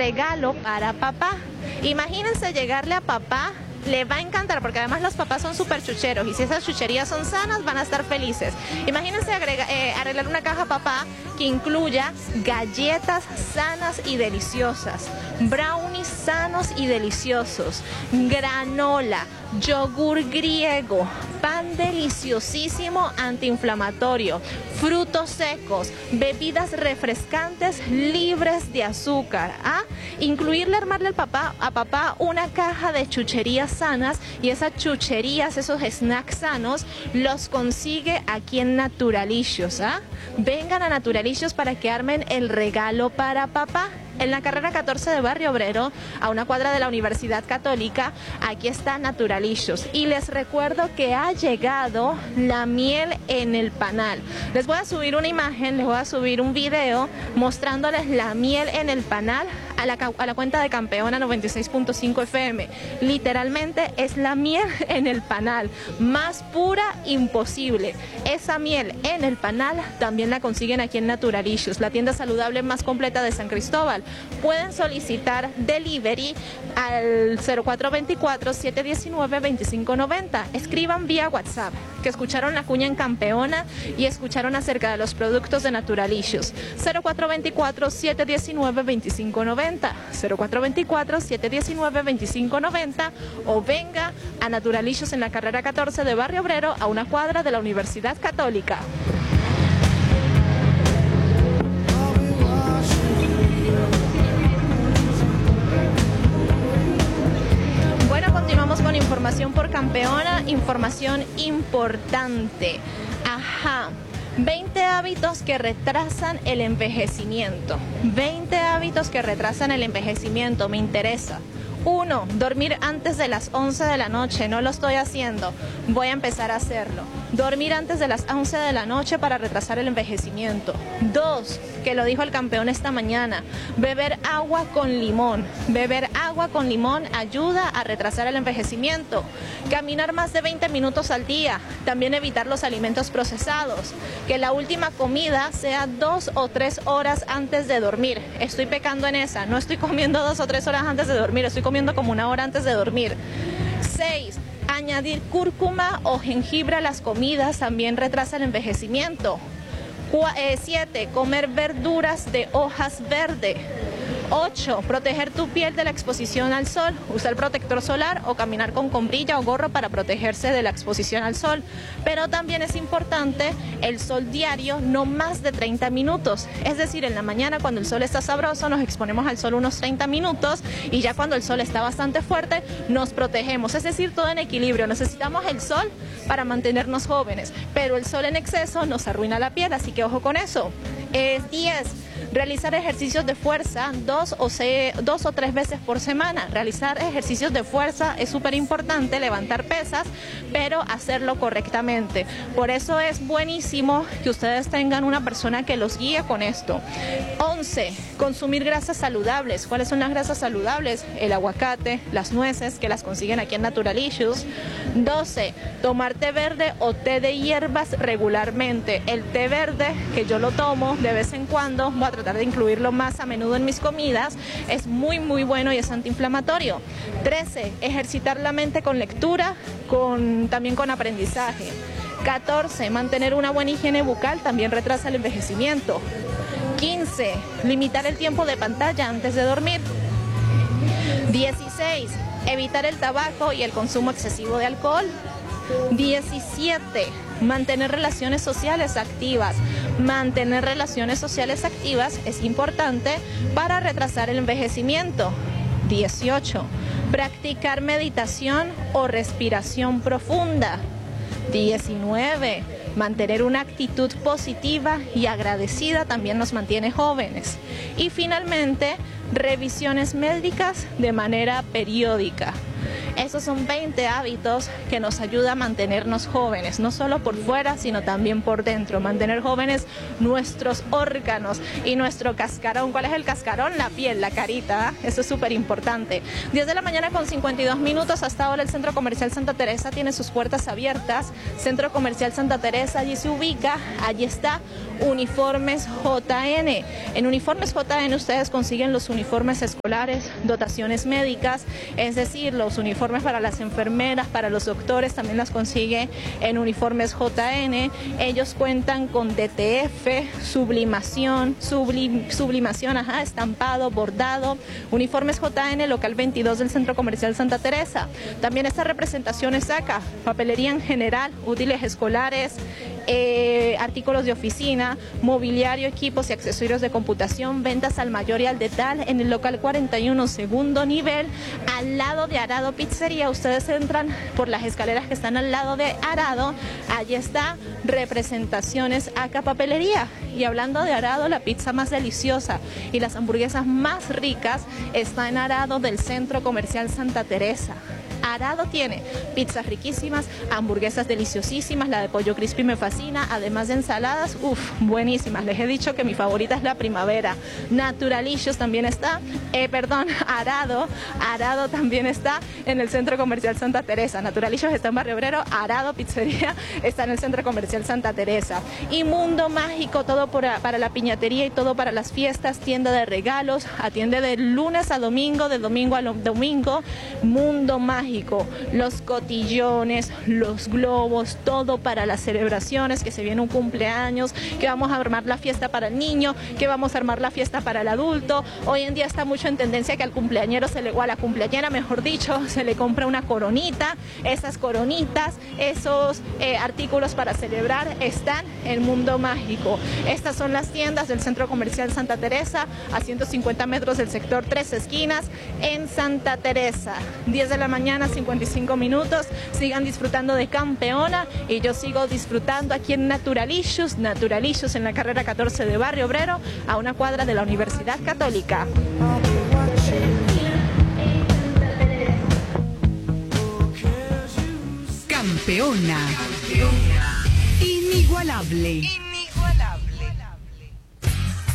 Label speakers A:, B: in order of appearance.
A: regalo para papá. Imagínense llegarle a papá. Le va a encantar porque además los papás son súper chucheros y si esas chucherías son sanas van a estar felices. Imagínense arreglar una caja papá que incluya galletas sanas y deliciosas, brownies sanos y deliciosos, granola, yogur griego, pan deliciosísimo antiinflamatorio, frutos secos, bebidas refrescantes libres de azúcar. Incluirle, armarle a papá una caja de chucherías sanas y esas chucherías, esos snacks sanos, los consigue aquí en Naturalicious. Vengan a Naturalicious para que armen el regalo para papá. En la carrera 14 de Barrio Obrero, a una cuadra de la Universidad Católica, aquí está Naturalicious. Y les recuerdo que ha llegado la miel en el panal. Les voy a subir una imagen, les voy a subir un video mostrándoles la miel en el panal a la cuenta de Campeona 96.5 FM. Literalmente es la miel en el panal, más pura imposible. Esa miel en el panal también la consiguen aquí en Naturalicious, la tienda saludable más completa de San Cristóbal. Pueden solicitar delivery al 0424-719-2590. Escriban vía WhatsApp que escucharon la cuña en Campeona y escucharon acerca de los productos de Naturalicious. 0424-719-2590. 0424-719-2590 o venga a Naturalicious en la carrera 14 de Barrio Obrero, a una cuadra de la Universidad Católica. Continuamos con información por Campeona, información importante. 20 hábitos que retrasan el envejecimiento. 20 hábitos que retrasan el envejecimiento, me interesa. 1. Dormir antes de las 11 de la noche. No lo estoy haciendo. Voy a empezar a hacerlo. Dormir antes de las 11 de la noche para retrasar el envejecimiento. 2. Que lo dijo el campeón esta mañana. Beber agua con limón. Beber agua con limón ayuda a retrasar el envejecimiento. Caminar más de 20 minutos al día. También evitar los alimentos procesados. Que la última comida sea 2 o 3 horas antes de dormir. Estoy pecando en esa. No estoy comiendo 2 o 3 horas antes de dormir. Estoy comiendo como 1 hora antes de dormir. 6. Añadir cúrcuma o jengibre a las comidas también retrasa el envejecimiento. 7. Comer verduras de hojas verdes. 8. Proteger tu piel de la exposición al sol. Usar protector solar o caminar con sombrilla o gorro para protegerse de la exposición al sol. Pero también es importante el sol diario, no más de 30 minutos. Es decir, en la mañana cuando el sol está sabroso nos exponemos al sol unos 30 minutos y ya cuando el sol está bastante fuerte nos protegemos. Es decir, todo en equilibrio. Necesitamos el sol para mantenernos jóvenes, pero el sol en exceso nos arruina la piel, así que ojo con eso. 10. Realizar ejercicios de fuerza 2 o 3 veces por semana. Realizar ejercicios de fuerza es súper importante, levantar pesas, pero hacerlo correctamente. Por eso es buenísimo que ustedes tengan una persona que los guíe con esto. 11. Consumir grasas saludables. ¿Cuáles son las grasas saludables? El aguacate, las nueces, que las consiguen aquí en Naturalicious. 12. Tomar té verde o té de hierbas regularmente. El té verde, que yo lo tomo de vez en cuando, voy a tratar de incluirlo más a menudo en mis comidas, es muy bueno y es antiinflamatorio. 13. Ejercitar la mente con lectura, también con aprendizaje. 14. Mantener una buena higiene bucal también retrasa el envejecimiento. 15. Limitar el tiempo de pantalla antes de dormir. 16. Evitar el tabaco y el consumo excesivo de alcohol. 17. Mantener relaciones sociales activas. Mantener relaciones sociales activas es importante para retrasar el envejecimiento. 18. Practicar meditación o respiración profunda. 19. Mantener una actitud positiva y agradecida también nos mantiene jóvenes. Y finalmente, revisiones médicas de manera periódica. Esos son 20 hábitos que nos ayudan a mantenernos jóvenes, no solo por fuera, sino también por dentro. Mantener jóvenes nuestros órganos y nuestro cascarón. ¿Cuál es el cascarón? La piel, la carita. Eso es súper importante. 10 de la mañana con 52 minutos. Hasta ahora el Centro Comercial Santa Teresa tiene sus puertas abiertas. Centro Comercial Santa Teresa, allí se ubica, allí está Uniformes JN. En Uniformes JN ustedes consiguen los uniformes escolares, dotaciones médicas, es decir, los uniformes para las enfermeras, para los doctores, también las consigue en Uniformes JN. Ellos cuentan con DTF, sublimación, estampado, bordado. Uniformes JN, local 22 del Centro Comercial Santa Teresa. También esta representación es acá, papelería en general, útiles escolares, artículos de oficina, mobiliario, equipos y accesorios de computación, ventas al mayor y al detal en el local 41, segundo nivel, al lado de Arado Pizzería. Ustedes entran por las escaleras que están al lado de Arado, allí está representaciones acá papelería. Y hablando de Arado, la pizza más deliciosa y las hamburguesas más ricas está en Arado del Centro Comercial Santa Teresa. Arado tiene pizzas riquísimas, hamburguesas deliciosísimas, la de pollo crispy me fascina, además de ensaladas, buenísimas. Les he dicho que mi favorita es la primavera. Naturalicious también está, Arado también está en el Centro Comercial Santa Teresa. Naturalicious está en Barrio Obrero, Arado Pizzería está en el Centro Comercial Santa Teresa. Y Mundo Mágico, todo para la piñatería y todo para las fiestas, tienda de regalos, atiende de lunes a domingo, de domingo a domingo. Mundo Mágico, los cotillones, los globos, todo para las celebraciones, que se viene un cumpleaños, que vamos a armar la fiesta para el niño, que vamos a armar la fiesta para el adulto. Hoy en día está mucho en tendencia que al cumpleañero o a la cumpleañera, mejor dicho, se le compra una coronita. Esas coronitas, esos artículos para celebrar están en Mundo Mágico. Estas son las tiendas del Centro Comercial Santa Teresa, a 150 metros del sector Tres Esquinas, en Santa Teresa. 10 de la mañana, 55 minutos. Sigan disfrutando de Campeona y yo sigo disfrutando aquí en Naturalicious en la carrera 14 de Barrio Obrero, a una cuadra de la Universidad Católica.
B: Campeona. Inigualable.